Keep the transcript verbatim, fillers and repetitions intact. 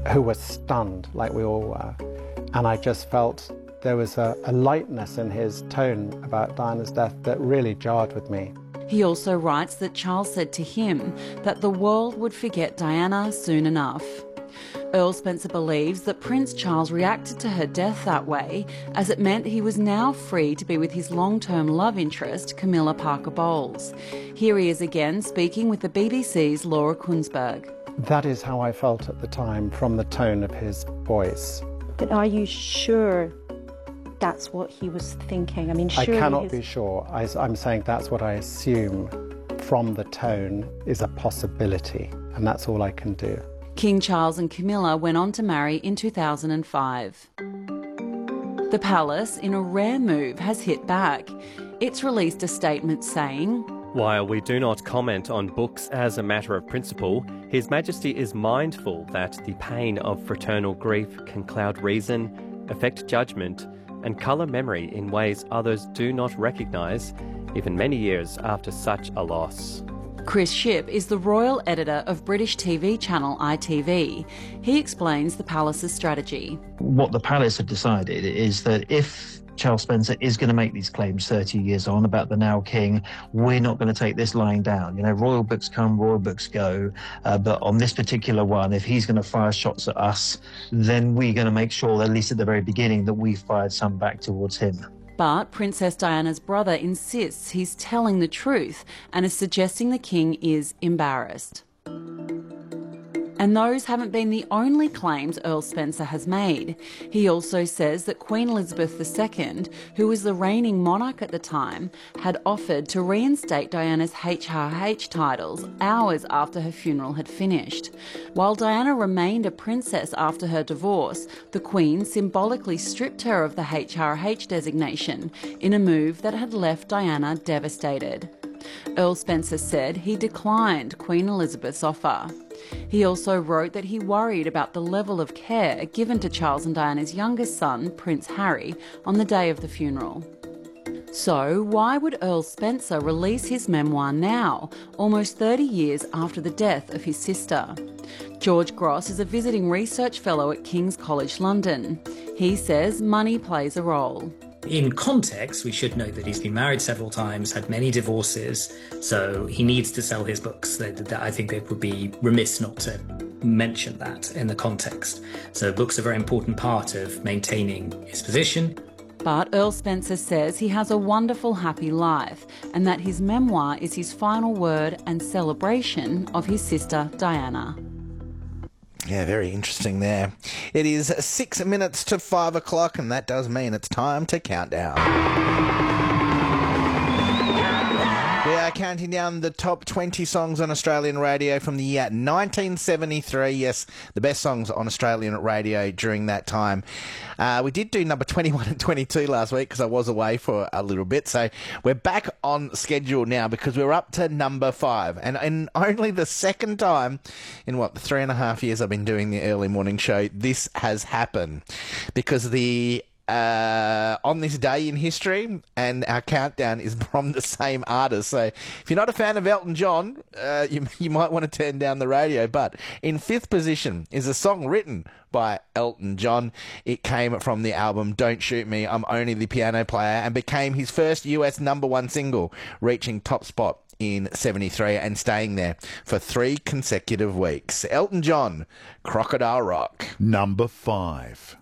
who were stunned, like we all were. And I just felt there was a, a lightness in his tone about Diana's death that really jarred with me. He also writes that Charles said to him that the world would forget Diana soon enough. Earl Spencer believes that Prince Charles reacted to her death that way as it meant he was now free to be with his long-term love interest, Camilla Parker Bowles. Here he is again speaking with the B B C's Laura Kuenssberg. That is how I felt at the time from the tone of his voice. But are you sure that's what he was thinking? I mean, surely I cannot his... be sure. I, I'm saying that's what I assume from the tone is a possibility, and that's all I can do. King Charles and Camilla went on to marry in two thousand five. The palace, in a rare move, has hit back. It's released a statement saying, "While we do not comment on books as a matter of principle, His Majesty is mindful that the pain of fraternal grief can cloud reason, affect judgment, and colour memory in ways others do not recognise, even many years after such a loss." Chris Shipp is the royal editor of British T V channel I T V. He explains the palace's strategy. What the palace have decided is that if Charles Spencer is going to make these claims thirty years on about the now king, we're not going to take this lying down. You know, royal books come, royal books go. Uh, but on this particular one, if he's going to fire shots at us, then we're going to make sure, at least at the very beginning, that we fired some back towards him. But Princess Diana's brother insists he's telling the truth and is suggesting the king is embarrassed. And those haven't been the only claims Earl Spencer has made. He also says that Queen Elizabeth the Second, who was the reigning monarch at the time, had offered to reinstate Diana's H R H titles hours after her funeral had finished. While Diana remained a princess after her divorce, the Queen symbolically stripped her of the H R H designation in a move that had left Diana devastated. Earl Spencer said he declined Queen Elizabeth's offer. He also wrote that he worried about the level of care given to Charles and Diana's youngest son, Prince Harry, on the day of the funeral. So why would Earl Spencer release his memoir now, almost thirty years after the death of his sister? George Gross is a visiting research fellow at King's College London. He says money plays a role. In context, we should note that he's been married several times, had many divorces, so he needs to sell his books. I think it would be remiss not to mention that in the context. So books are a very important part of maintaining his position. But Earl Spencer says he has a wonderful, happy life and that his memoir is his final word and celebration of his sister Diana. Yeah, very interesting there. It is six minutes to five o'clock, and that does mean it's time to count down. We are counting down the top twenty songs on Australian radio from the year nineteen seventy-three. Yes, the best songs on Australian radio during that time. Uh, we did do number twenty-one and twenty-two last week because I was away for a little bit. So we're back on schedule now because we're up to number five. And in only the second time in, what, the three and a half years I've been doing the early morning show, this has happened. Because the... Uh, on this day in history, and our countdown is from the same artist. So if you're not a fan of Elton John, uh, you, you might want to turn down the radio. But in fifth position is a song written by Elton John. It came from the album Don't Shoot Me, I'm Only the Piano Player, and became his first U S number one single, reaching top spot in seventy-three and staying there for three consecutive weeks. Elton John, Crocodile Rock. Number five.